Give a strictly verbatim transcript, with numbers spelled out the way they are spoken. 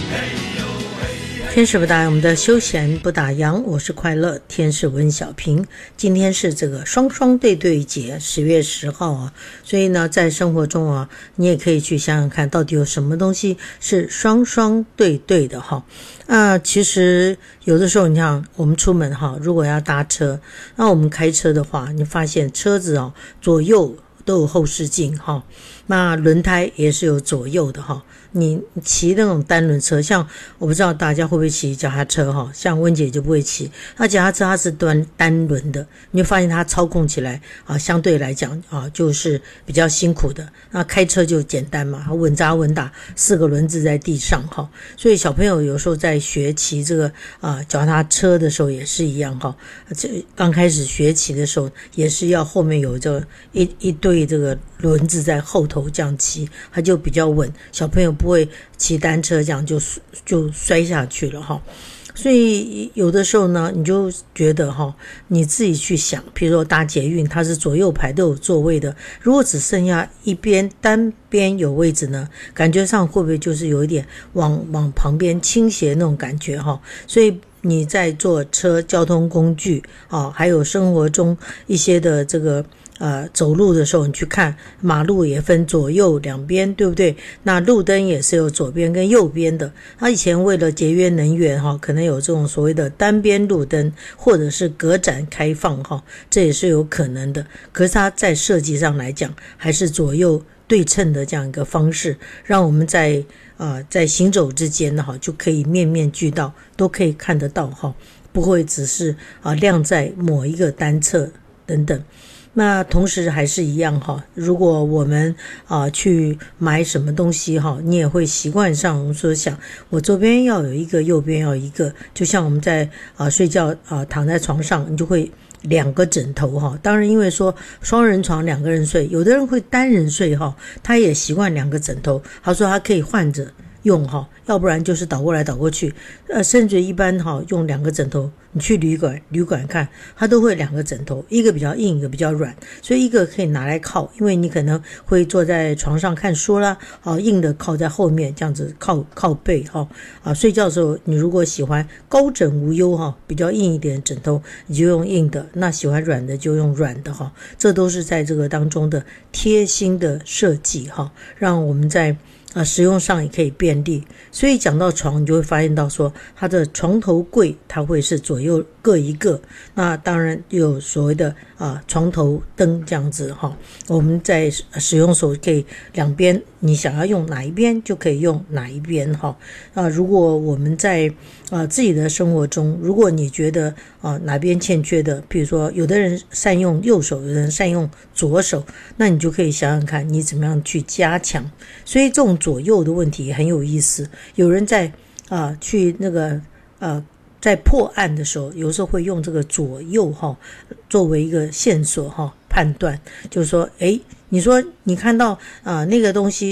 天使不打烊，我们的休闲不打烊，我是快乐天使温小平。今天是这个双双对对节，十月十号啊，所以呢，在生活中啊，你也可以去想想看，到底有什么东西是双双对对的哈。那、呃、其实有的时候，你看我们出门哈，如果要搭车，那我们开车的话，你发现车子哦，左右都有后视镜哈，那轮胎也是有左右的哈。你骑那种单轮车，像我不知道大家会不会骑脚踏车哈，像温姐就不会骑。那脚踏车它是单单轮的，你就发现它操控起来啊，相对来讲啊，就是比较辛苦的。那开车就简单嘛，稳扎稳打，四个轮子在地上哈。所以小朋友有时候在学骑这个啊脚踏车的时候也是一样哈。这刚开始学骑的时候，也是要后面有这一一对这个轮子在后头这样骑，它就比较稳。小朋友不会骑单车这样就就摔下去了哈。所以有的时候呢，你就觉得哈，你自己去想，比如说搭捷运，它是左右排都有座位的，如果只剩下一边单边有位置呢，感觉上会不会就是有一点往往旁边倾斜那种感觉哈？所以你在坐车交通工具啊，还有生活中一些的这个呃，走路的时候，你去看马路也分左右两边，对不对？那路灯也是有左边跟右边的。他以前为了节约能源哈，可能有这种所谓的单边路灯，或者是隔展开放哈，这也是有可能的。可是它在设计上来讲，还是左右对称的这样一个方式，让我们在呃在行走之间呢哈，就可以面面俱到，都可以看得到哈，不会只是啊、呃、亮在某一个单侧等等。那同时还是一样哈，如果我们啊、呃、去买什么东西哈，你也会习惯上说想，我左边要有一个，右边要有一个，就像我们在啊、呃、睡觉啊、呃、躺在床上，你就会两个枕头哈。当然因为说双人床两个人睡，有的人会单人睡哈，他也习惯两个枕头，他说他可以换着用哈，要不然就是倒过来倒过去，呃，甚至一般哈用两个枕头，你去旅馆旅馆看，它都会两个枕头，一个比较硬，一个比较软，所以一个可以拿来靠，因为你可能会坐在床上看书啦，啊，硬的靠在后面，这样子靠靠背哈，啊，睡觉的时候你如果喜欢高枕无忧哈，比较硬一点的枕头，你就用硬的，那喜欢软的就用软的哈，这都是在这个当中的贴心的设计哈，让我们在啊，使用上也可以便利。所以讲到床，你就会发现到说，它的床头柜它会是左右各一个。那当然有所谓的啊床头灯这样子哈。我们在使用时候可以两边，你想要用哪一边就可以用哪一边哈。啊，如果我们在啊自己的生活中，如果你觉得啊哪边欠缺的，比如说有的人善用右手，有的人善用左手，那你就可以想想看你怎么样去加强。所以这种左右的问题也很有意思。有人在啊、呃、去那个呃在破案的时候，有时候会用这个左右哈作为一个线索哈判断，就是说，诶，你说你看到啊、呃、那个东西